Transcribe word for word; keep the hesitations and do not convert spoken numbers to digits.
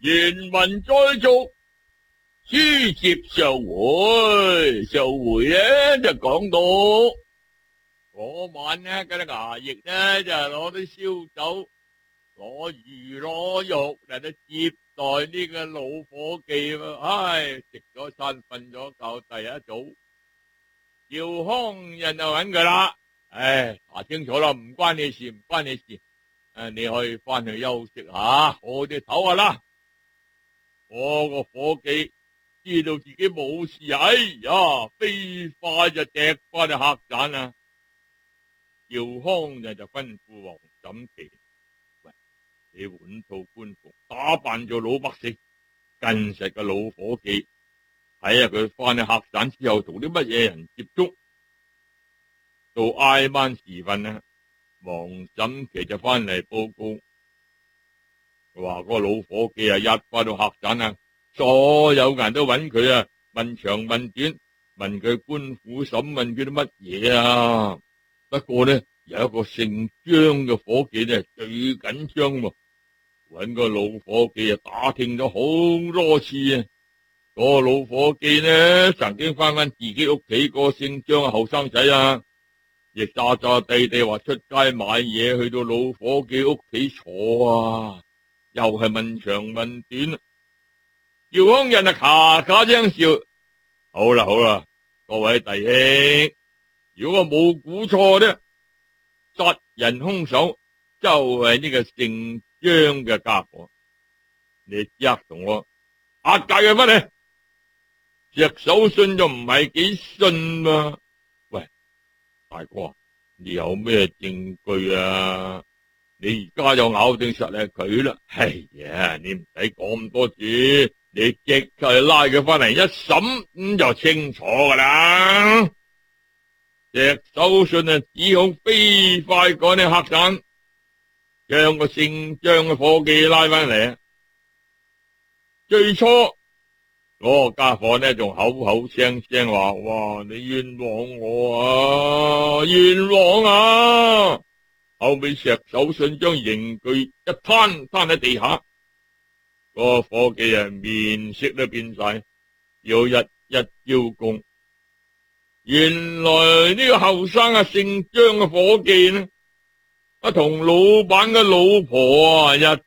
原文再續，書接上回，上回呢就講到嗰晚呢嗰啲衙役呢就攞啲燒酒，攞魚攞肉嚟到接待呢個老伙計喎。唉，食咗餐瞓咗覺，第一早趙匡胤就揾佢啦。唉，查清楚啦，唔關你事，唔關你事。誒，你可以翻去休息下，我哋唞下啦。我個伙計知道自己冇事，哎呀，飛快就掟翻去客棧啦。趙匡胤就吩咐王審琦：喂，你換套官服，打扮做老百姓，跟實個老伙計，睇下佢翻去客棧之後同啲乜嘢人接觸。到挨晚時分呢，王審琦就翻嚟報告，佢話嗰個老伙計啊，一翻到客棧啊，所有人都揾佢啊，問長問短，問佢官府審問佢啲乜嘢啊。不過呢，有一個姓張嘅伙計呢最緊張喎，揾個老伙計啊打聽咗好多次啊。嗰個老伙計呢曾經翻翻自己屋企個姓張嘅後生仔啊，亦詐詐地地話出街買嘢，去到老伙計屋企坐啊，又係問長問短。趙匡胤啊，咔咔聲笑。好啦好啦，各位弟兄，如果我冇估錯呢，殺人兇手就係呢個姓張嘅家伙。你即刻同我押解佢翻嚟。石守信就唔係幾信啊。喂，大哥，你有咩證據啊？你而家就咬定實係佢啦。哎呀，你唔使講咁多字，你即刻拉佢翻嚟一審，咁就清楚噶啦。石守信啊，只好飛快趕去客棧，將個姓張嘅伙計拉翻嚟。最初嗰個家伙呢，仲口口聲聲話：哇，你冤枉我啊，冤枉啊！後尾石守信將刑具一攤攤喺地下，嗰個伙計啊面色都變晒，要一一邀功。原來呢個後生啊姓張嘅伙計呢，啊同老闆嘅老婆啊一